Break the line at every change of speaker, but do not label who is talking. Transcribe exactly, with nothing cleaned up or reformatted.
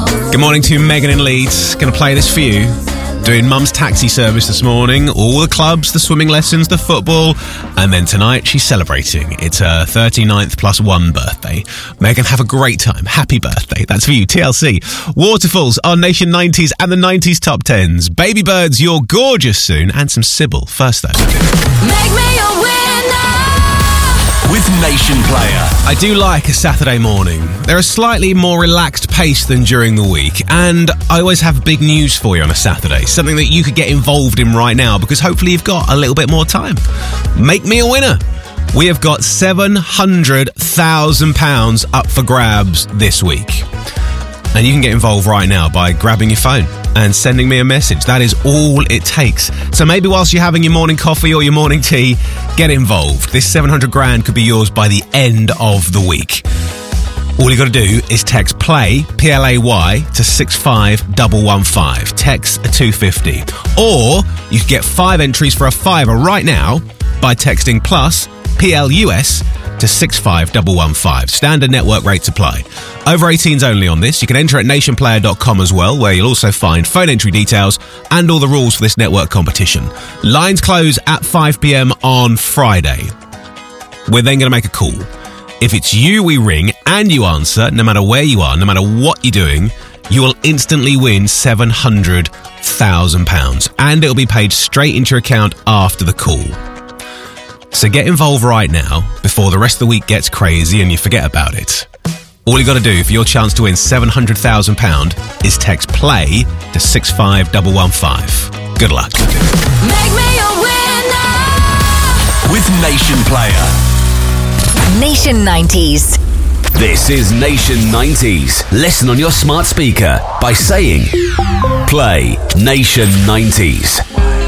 Good morning to Megan in Leeds. Going to play this for you. Doing Mum's taxi service this morning, all the clubs, the swimming lessons, the football, and then tonight she's celebrating. It's her thirty-ninth plus one birthday. Megan, have a great time. Happy birthday. That's for you, T L C. Waterfalls on Nation nineties and the nineties top tens. Baby Birds, You're Gorgeous soon, and some Sybil. First though.
Make me a winner
with Nation Player.
I do like a Saturday morning. They're a slightly more relaxed pace than during the week, and I always have big news for you on a Saturday, something that you could get involved in right now, because hopefully you've got a little bit more time. Make me a winner. We have got seven hundred thousand pounds up for grabs this week. And you can get involved right now by grabbing your phone and sending me a message. That is all it takes. So maybe whilst you're having your morning coffee or your morning tea, get involved. This seven hundred grand could be yours by the end of the week. All you got to do is text PLAY, P L A Y, to six five one one five. Text a two fifty. Or you can get five entries for a fiver right now by texting plus P L U S to six five one one five. Standard network rates apply. Over eighteens only on this. You can enter at nation player dot com as well, where you'll also find phone entry details and all the rules for this network competition. Lines close at five p.m. on Friday. We're then going to make a call. If it's you we ring and you answer, no matter where you are, no matter what you're doing, you will instantly win seven hundred thousand pounds. And it'll be paid straight into your account after the call. So get involved right now before the rest of the week gets crazy and you forget about it. All you got to do for your chance to win seven hundred thousand pounds is text PLAY to six five one one five. Good luck.
Make me a winner
with Nation Player.
Nation nineties.
This is Nation nineties. Listen on your smart speaker by saying Play Nation nineties.